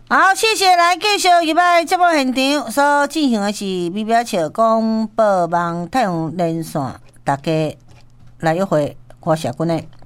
好，谢谢。来继续入来节目现场所进行的是美表笑广播网太阳连线，大家来约会，我是君的。